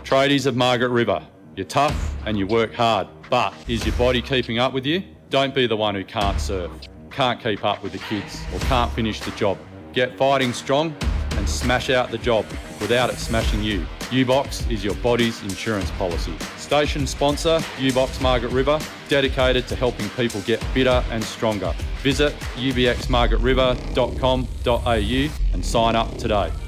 Tradies of Margaret River, you're tough and you work hard, but is your body keeping up with you? Don't be the one who can't surf, can't keep up with the kids, or can't finish the job. Get fighting strong and smash out the job without it smashing you. U-Box is your body's insurance policy. Station sponsor, U-Box Margaret River, dedicated to helping people get fitter and stronger. Visit ubxmargaretriver.com.au and sign up today.